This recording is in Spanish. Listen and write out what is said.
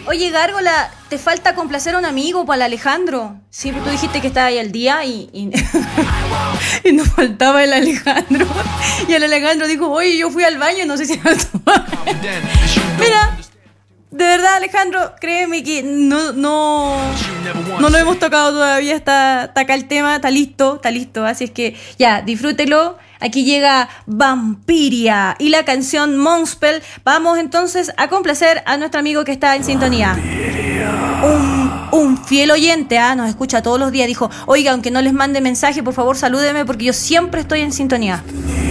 Oye, Gárgola, te falta complacer a un amigo, para el Alejandro. Siempre tú dijiste que estaba ahí al día y nos faltaba el Alejandro. Y el Alejandro dijo, oye, yo fui al baño, no sé si me va a tomar. Mira, de verdad, Alejandro, créeme que no lo hemos tocado todavía. Está acá el tema, está listo. Así es que ya, disfrútelo. Aquí llega Vampiria y la canción Monspell. Vamos entonces a complacer a nuestro amigo que está en sintonía. Un fiel oyente, nos escucha todos los días. Dijo, oiga, aunque no les mande mensaje, por favor salúdeme porque yo siempre estoy en sintonía.